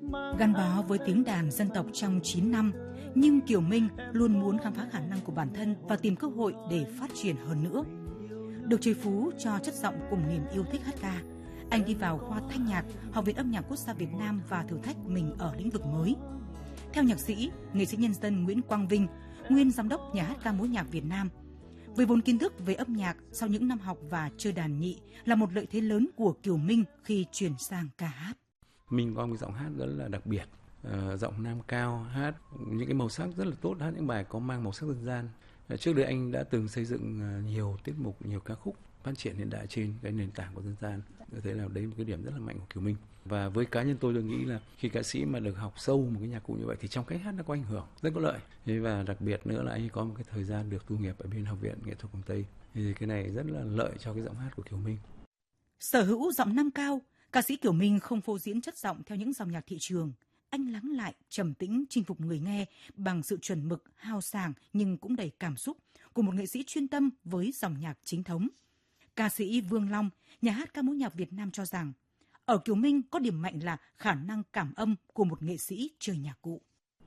Gắn bó với tiếng đàn dân tộc trong 9 năm, nhưng Kiều Minh luôn muốn khám phá khả năng của bản thân và tìm cơ hội để phát triển hơn nữa. Được trời phú cho chất giọng cùng niềm yêu thích hát ca, anh đi vào khoa thanh nhạc, Học viện Âm nhạc Quốc gia Việt Nam và thử thách mình ở lĩnh vực mới. Theo nhạc sĩ, nghệ sĩ nhân dân Nguyễn Quang Vinh, nguyên giám đốc Nhà hát ca mối nhạc Việt Nam, với vốn kiến thức về âm nhạc sau những năm học và chơi đàn nhị là một lợi thế lớn của Kiều Minh khi chuyển sang ca hát. Mình có một giọng hát rất là đặc biệt, giọng nam cao, hát những cái màu sắc rất là tốt, hát những bài có mang màu sắc dân gian. Trước đây anh đã từng xây dựng nhiều tiết mục, nhiều ca khúc phát triển hiện đại trên cái nền tảng của dân gian. Tôi thấy là đấy là một cái điểm rất là mạnh của Kiều Minh. Và với cá nhân tôi nghĩ là khi ca sĩ mà được học sâu một cái nhạc cụ như vậy thì trong cách hát nó có ảnh hưởng rất có lợi. Và đặc biệt nữa là anh có một cái thời gian được tu nghiệp ở bên Học viện Nghệ thuật Quảng Tây. Thì cái này rất là lợi cho cái giọng hát của Kiều Minh. Sở hữu giọng nam cao, ca sĩ Kiều Minh không phô diễn chất giọng theo những dòng nhạc thị trường. Anh lắng lại, trầm tĩnh chinh phục người nghe bằng sự chuẩn mực, hào sảng nhưng cũng đầy cảm xúc của một nghệ sĩ chuyên tâm với dòng nhạc chính thống. Ca sĩ Vương Long, Nhà hát ca mối nhạc Việt Nam cho rằng, ở Kiều Minh có điểm mạnh là khả năng cảm âm của một nghệ sĩ chơi nhạc cụ.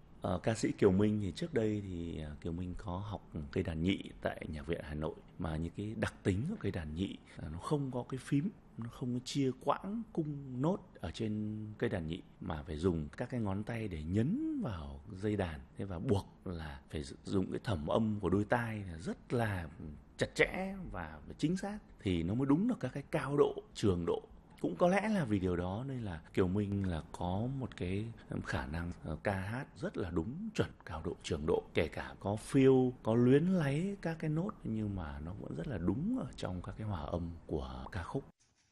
Ca sĩ Kiều Minh thì trước đây thì Kiều Minh có học cây đàn nhị tại Nhạc viện Hà Nội, mà những cái đặc tính của cây đàn nhị nó không có cái phím, nó không có chia quãng cung nốt ở trên cây đàn nhị mà phải dùng các cái ngón tay để nhấn vào dây đàn, thế và buộc là phải dùng cái thẩm âm của đôi tai rất là chặt chẽ và chính xác thì nó mới đúng được các cái cao độ, trường độ. Cũng có lẽ là vì điều đó nên là Kiều Minh là có một cái khả năng ca hát rất là đúng chuẩn cao độ, trường độ, kể cả có feel, có luyến láy các cái nốt nhưng mà nó vẫn rất là đúng ở trong các cái hòa âm của ca khúc.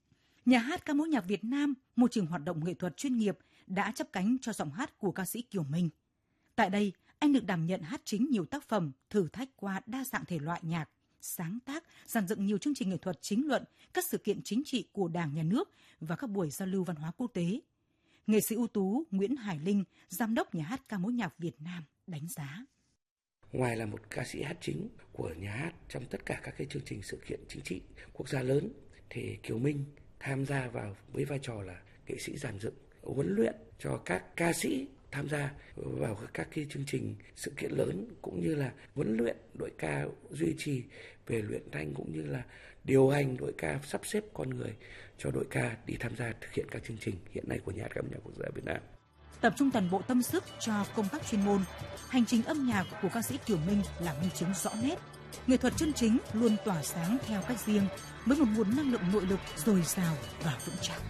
Nhà hát ca mối nhạc Việt Nam, môi trường hoạt động nghệ thuật chuyên nghiệp đã chắp cánh cho giọng hát của ca sĩ Kiều Minh. Tại đây, anh được đảm nhận hát chính nhiều tác phẩm, thử thách qua đa dạng thể loại nhạc, sáng tác, dàn dựng nhiều chương trình nghệ thuật chính luận, các sự kiện chính trị của Đảng, Nhà nước và các buổi giao lưu văn hóa quốc tế. Nghệ sĩ ưu tú Nguyễn Hải Linh, giám đốc Nhà hát ca mối nhạc Việt Nam đánh giá. Ngoài là một ca sĩ hát chính của nhà hát trong tất cả các cái chương trình sự kiện chính trị quốc gia lớn, thì Kiều Minh tham gia vào với vai trò là nghệ sĩ dàn dựng, huấn luyện cho các ca sĩ tham gia vào các cái chương trình sự kiện lớn, cũng như là huấn luyện đội ca, duy trì về luyện thanh, cũng như là điều hành đội ca, sắp xếp con người cho đội ca đi tham gia thực hiện các chương trình hiện nay của Nhà hát ca mối nhạc Quốc gia Việt Nam. Tập trung toàn bộ tâm sức cho công tác chuyên môn, hành trình âm nhạc của ca sĩ Kiều Minh là minh chứng rõ nét. Nghệ thuật chân chính luôn tỏa sáng theo cách riêng với một nguồn năng lượng nội lực dồi dào và vững chắc.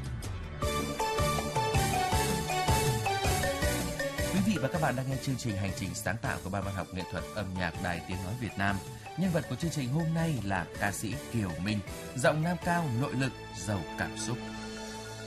Quý vị và các bạn đang nghe chương trình Hành trình sáng tạo của Ban văn học nghệ thuật âm nhạc Đài Tiếng nói Việt Nam. Nhân vật của chương trình hôm nay là ca sĩ Kiều Minh, giọng nam cao nội lực, giàu cảm xúc.